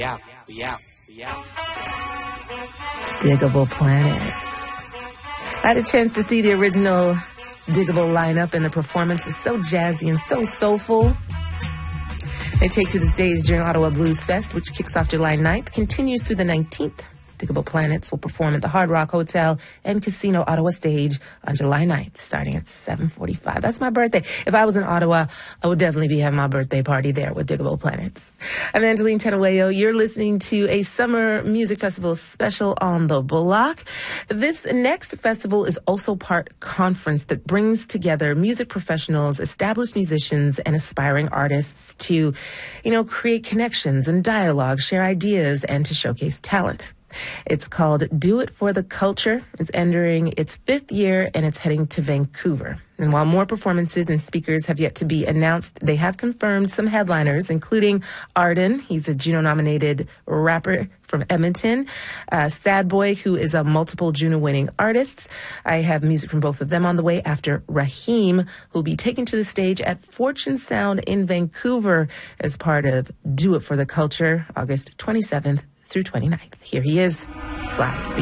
Diggable Planets. I had a chance to see the original Diggable lineup, and the performance is so jazzy and so soulful. They take to the stage during Ottawa Blues Fest, which kicks off July 9th, continues through the 19th. Diggable Planets will perform at the Hard Rock Hotel and Casino Ottawa stage on July 9th, starting at 7:45. That's my birthday. If I was in Ottawa, I would definitely be having my birthday party there with Diggable Planets. I'm Angeline Tenueyo. You're listening to a Summer Music Festival special on the block. This next festival is also part conference that brings together music professionals, established musicians, and aspiring artists to, create connections and dialogue, share ideas, and to showcase talent. It's called Do It for the Culture. It's entering its 5th year, and it's heading to Vancouver. And while more performances and speakers have yet to be announced, they have confirmed some headliners, including Arden. He's a Juno-nominated rapper from Edmonton. Sad Boy, who is a multiple Juno-winning artist. I have music from both of them on the way after Raheem, who'll be taken to the stage at Fortune Sound in Vancouver as part of Do It for the Culture, August 27th through 29th. Here he is, Slide.